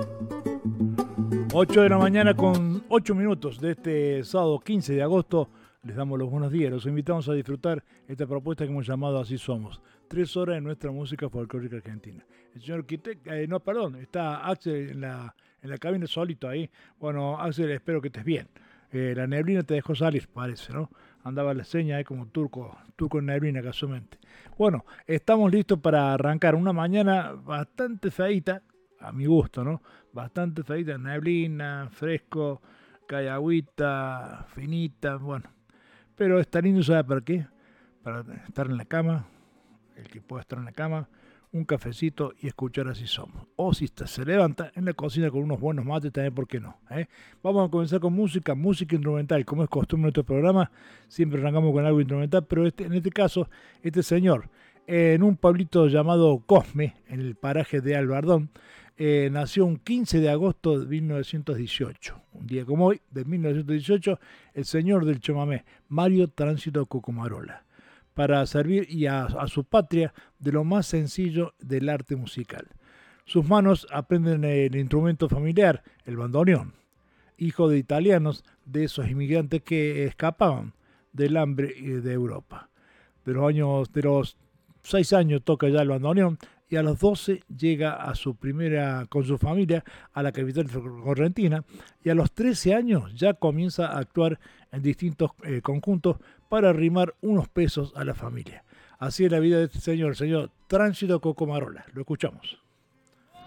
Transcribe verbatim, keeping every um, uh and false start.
ocho de la mañana con ocho minutos de este sábado quince de agosto. Les damos los buenos días. Los invitamos a disfrutar esta propuesta que hemos llamado Así Somos. Tres horas de nuestra música folclórica argentina. El señor Quite, eh, no, perdón, está Axel en la, en la cabina solito ahí. Bueno, Axel, espero que estés bien. Eh, la neblina te dejó salir, parece, ¿no? Andaba la seña ahí como turco, turco en neblina casualmente. Bueno, estamos listos para arrancar una mañana bastante feíta, a mi gusto, ¿no? Bastante feíta, neblina, fresco, cae agüita, finita, bueno. Pero está lindo, ¿sabe para qué? Para estar en la cama, el que pueda estar en la cama, un cafecito y escuchar Así Somos. O si está, se levanta en la cocina con unos buenos mates, también, ¿por qué no? ¿Eh? Vamos a comenzar con música, música instrumental. Como es costumbre en nuestro programa, siempre arrancamos con algo instrumental, pero este, en este caso, este señor, eh, en un pueblito llamado Cosme, en el paraje de Albardón, eh, nació un quince de agosto de mil novecientos dieciocho. Un día como hoy, de mil novecientos dieciocho, el señor del chamamé, Mario Tránsito Cocomarola, para servir y a, a su patria de lo más sencillo del arte musical. Sus manos aprenden el instrumento familiar, el bandoneón, hijo de italianos, de esos inmigrantes que escapaban del hambre de Europa. De los años, de los seis años toca ya el bandoneón y a los doce llega a su primera, con su familia a la capital correntina, y a los trece años ya comienza a actuar en distintos eh, conjuntos para arrimar unos pesos a la familia. Así es la vida de este señor, el señor Tránsito Cocomarola. Lo escuchamos.